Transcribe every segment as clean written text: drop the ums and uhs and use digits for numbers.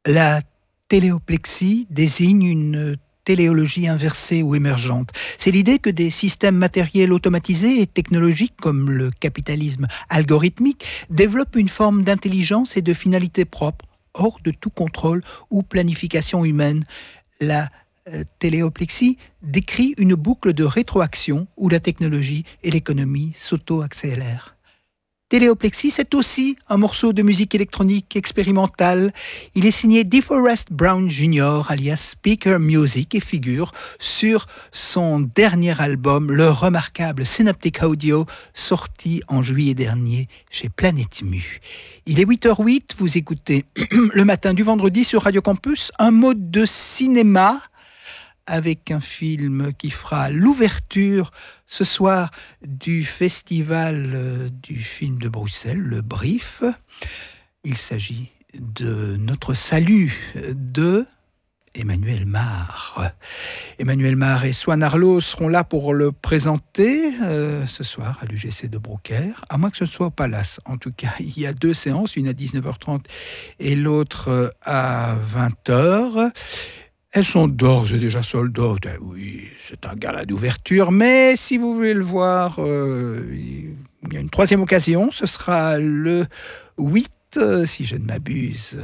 La téléoplexie désigne une téléologie inversée ou émergente. C'est l'idée que des systèmes matériels automatisés et technologiques comme le capitalisme algorithmique développent une forme d'intelligence et de finalité propre, hors de tout contrôle ou planification humaine. La téléoplexie décrit une boucle de rétroaction où la technologie et l'économie s'auto-accélèrent. Téléoplexie, c'est aussi un morceau de musique électronique expérimentale. Il est signé DeForest Brown Jr., alias Speaker Music, et figure sur son dernier album, le remarquable Synaptic Audio, sorti en juillet dernier chez Planète Mu. Il est 8h08, vous écoutez le matin du vendredi sur Radio Campus, un mode de cinéma avec un film qui fera l'ouverture ce soir du festival du film de Bruxelles, le BRIF. Il s'agit de Notre Salut de Emmanuel Mar. Emmanuel Mar et Swan Arlo seront là pour le présenter ce soir à l'UGC de Beaucaire, à moins que ce soit au Palace. En tout cas, il y a 2 séances, une à 19h30 et l'autre à 20h. Elles sont d'ores et déjà sold out. Oui, c'est un gala d'ouverture, mais si vous voulez le voir, il y a une 3e occasion. Ce sera le 8, si je ne m'abuse.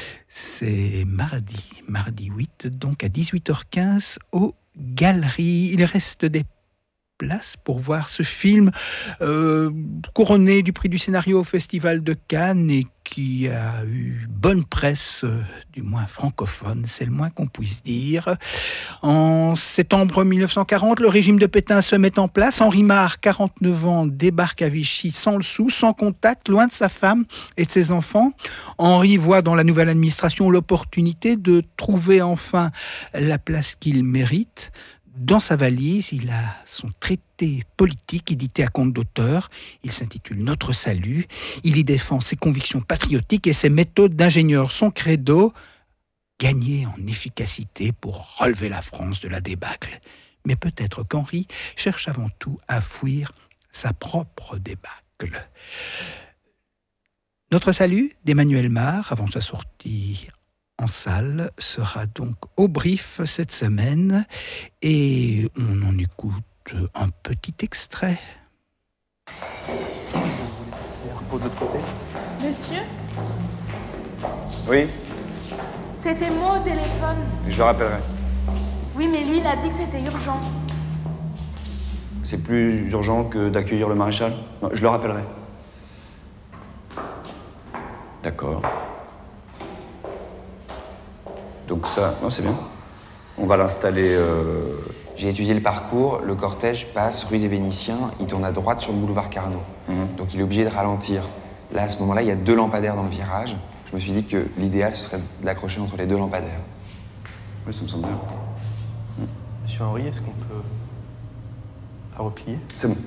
C'est mardi 8, donc à 18h15 aux Galeries. Il reste des places pour voir ce film couronné du prix du scénario au Festival de Cannes et qui a eu bonne presse, du moins francophone, c'est le moins qu'on puisse dire. En septembre 1940, le régime de Pétain se met en place. Henri Marre, 49 ans, débarque à Vichy sans le sou, sans contact, loin de sa femme et de ses enfants. Henri voit dans la nouvelle administration l'opportunité de trouver enfin la place qu'il mérite. Dans sa valise, il a son traité politique édité à compte d'auteur. Il s'intitule Notre Salut. Il y défend ses convictions patriotiques et ses méthodes d'ingénieur. Son credo, gagner en efficacité pour relever la France de la débâcle. Mais peut-être qu'Henri cherche avant tout à fuir sa propre débâcle. Notre Salut d'Emmanuel Mar, avant sa sortie en salle, sera donc au BRIF cette semaine et on en écoute un petit extrait. Monsieur ? Oui, C'était moi au téléphone. je le rappellerai. Oui, mais lui, il a dit que c'était urgent. C'est plus urgent que d'accueillir le maréchal? Non, je le rappellerai. D'accord. Donc ça, non, c'est bien. On va l'installer... J'ai étudié le parcours, le cortège passe rue des Vénitiens, il tourne à droite sur le boulevard Carnot. Donc il est obligé de ralentir. Là, à ce moment-là, il y a 2 lampadaires dans le virage. Je me suis dit que l'idéal, ce serait de l'accrocher entre les 2 lampadaires. Oui, ça me semble bien. Monsieur Henri, est-ce qu'on peut la replier? C'est bon.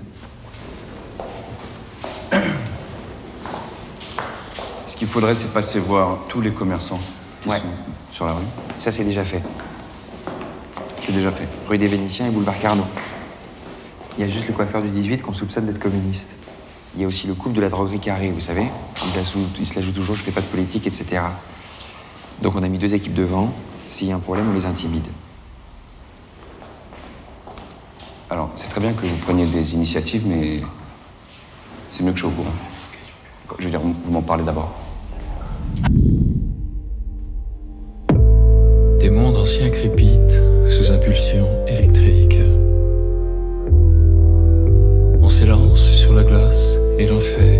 Ce qu'il faudrait, c'est passer voir tous les commerçants qui sont sur la rue. Ça, c'est déjà fait. C'est déjà fait. Rue des Vénitiens et boulevard Carnot. Il y a juste le coiffeur du 18 qu'on soupçonne d'être communiste. Il y a aussi le couple de la droguerie Carré, vous savez. Il se la joue toujours, je fais pas de politique, etc. Donc on a mis 2 équipes devant. S'il y a un problème, on les intimide. Alors, c'est très bien que vous preniez des initiatives, mais c'est mieux que je sois au courant. Je veux dire, vous m'en parlez d'abord. Des mondes anciens crépitent sous impulsion électrique. On s'élance sur la glace et l'on fait